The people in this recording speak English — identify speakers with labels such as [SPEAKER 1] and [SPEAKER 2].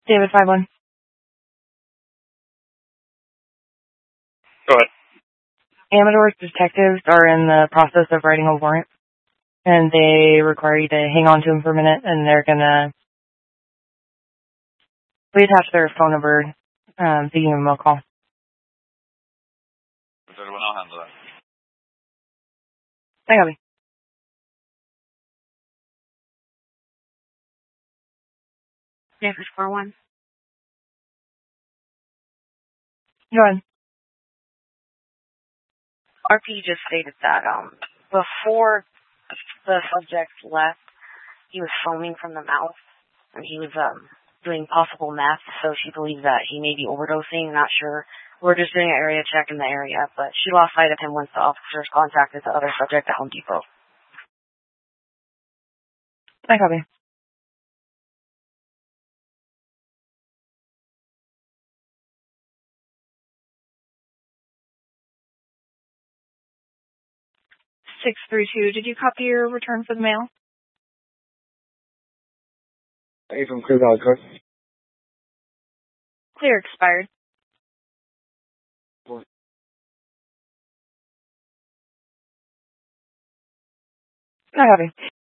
[SPEAKER 1] David 5-1.
[SPEAKER 2] Go ahead.
[SPEAKER 1] Amador's detectives are in the process of writing a warrant, and they require you to hang on to them for a minute, and they're gonna reattach their phone number, so you can give them a call.
[SPEAKER 2] Very well, I'll handle that.
[SPEAKER 1] I got me.
[SPEAKER 3] David 4-1.
[SPEAKER 1] Go ahead.
[SPEAKER 3] RP just stated that before the subject left, he was foaming from the mouth, and he was doing possible meth, so she believes that he may be overdosing. Not sure. We're just doing an area check in the area, but she lost sight of him once the officers contacted the other subject at Home Depot.
[SPEAKER 1] I copy. Did you copy your return for the mail?
[SPEAKER 4] Hey, from Clear Valley Court.
[SPEAKER 1] Clear expired. I copy.